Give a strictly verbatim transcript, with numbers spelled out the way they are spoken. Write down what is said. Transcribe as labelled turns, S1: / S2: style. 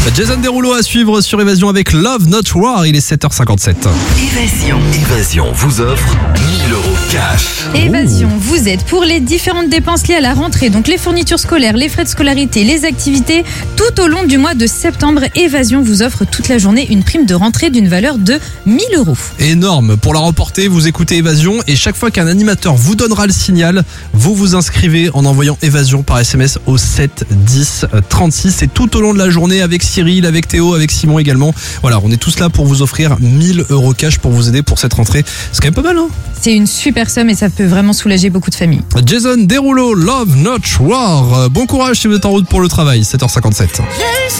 S1: Jason Derulo à suivre sur Évasion avec Love Not War, il est sept heures cinquante-sept.
S2: Évasion. Évasion vous offre mille euros cash.
S3: Évasion vous aide pour les différentes dépenses liées à la rentrée, donc les fournitures scolaires, les frais de scolarité, les activités. Tout au long du mois de septembre, Évasion vous offre toute la journée une prime de rentrée d'une valeur de mille euros.
S1: Énorme. Pour la remporter, vous écoutez Évasion et chaque fois qu'un animateur vous donnera le signal, vous vous inscrivez en envoyant Évasion par S M S au sept dix trente-six. Et tout au long de la journée avec Cyril, avec Théo, avec Simon également. Voilà, on est tous là pour vous offrir mille euros cash pour vous aider pour cette rentrée. C'est quand même pas mal, hein?
S3: C'est une super somme et ça peut vraiment soulager beaucoup de familles.
S1: Jason Derulo, Love Not War. Bon courage si vous êtes en route pour le travail, sept heures cinquante-sept.